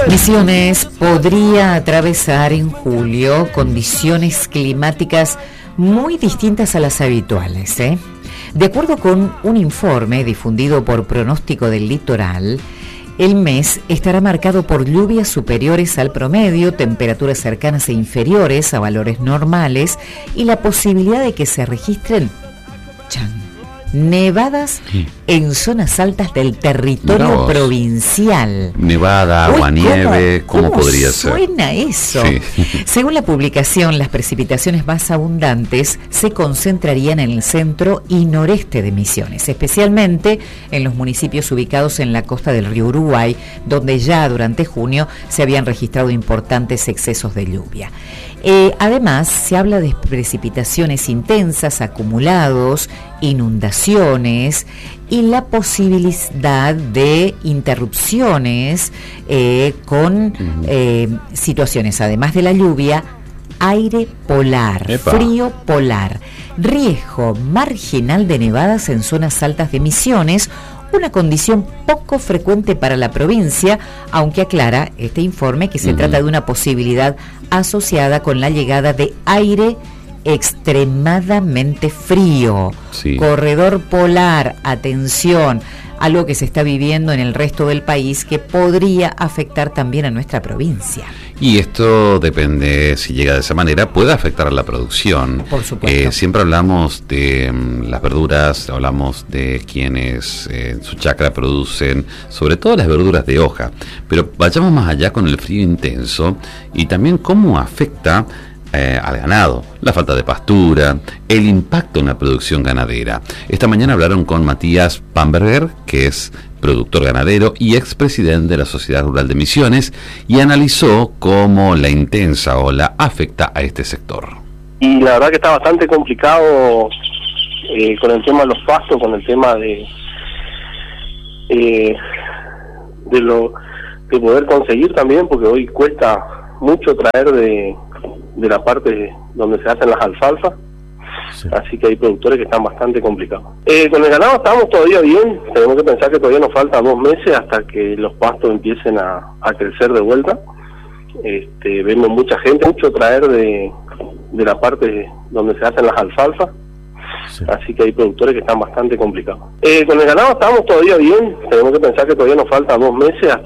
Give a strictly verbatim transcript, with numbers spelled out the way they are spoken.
Misiones podría atravesar en julio condiciones climáticas muy distintas a las habituales, ¿eh? De acuerdo con un informe difundido por Pronóstico del Litoral, el mes estará marcado por lluvias superiores al promedio, temperaturas cercanas e inferiores a valores normales y la posibilidad de que se registren chan, nevadas sí. en zonas altas del territorio provincial. Nevada, agua, nieve, ¿cómo, ¿cómo podría ser? ¿Cómo suena eso? Sí. Según la publicación, las precipitaciones más abundantes se concentrarían en el centro y noreste de Misiones, especialmente en los municipios ubicados en la costa del río Uruguay, donde ya durante junio se habían registrado importantes excesos de lluvia. Eh, además, se habla de precipitaciones intensas, acumulados, inundaciones y la posibilidad de interrupciones eh, con eh, situaciones, además de la lluvia, aire polar, Epa. frío polar, riesgo marginal de nevadas en zonas altas de Misiones, una condición poco frecuente para la provincia, aunque aclara este informe que se uh-huh. trata de una posibilidad asociada con la llegada de aire extremadamente frío, sí. corredor polar, atención, algo que se está viviendo en el resto del país que podría afectar también a nuestra provincia. Y esto depende, si llega de esa manera, puede afectar a la producción. Por supuesto. Eh, siempre hablamos de um, las verduras, hablamos de quienes eh, en su chacra producen, sobre todo las verduras de hoja. Pero vayamos más allá con el frío intenso y también cómo afecta Eh, al ganado, la falta de pastura, el impacto en la producción ganadera. Esta mañana hablaron con Matías Pamberger, que es productor ganadero y expresidente de la Sociedad Rural de Misiones, y analizó cómo la intensa ola afecta a este sector. Y la verdad que está bastante complicado eh, con el tema de los pastos, con el tema de eh, de lo de poder conseguir también, porque hoy cuesta mucho traer de de la parte donde se hacen las alfalfas, sí. así que hay productores que están bastante complicados. Eh, con el ganado estamos todavía bien, tenemos que pensar que todavía nos faltan dos meses hasta que los pastos empiecen a, a crecer de vuelta. Este, vemos mucha gente, mucho traer de, de la parte donde se hacen las alfalfas, sí. así que hay productores que están bastante complicados. Eh, con el ganado estamos todavía bien, tenemos que pensar que todavía nos faltan dos meses hasta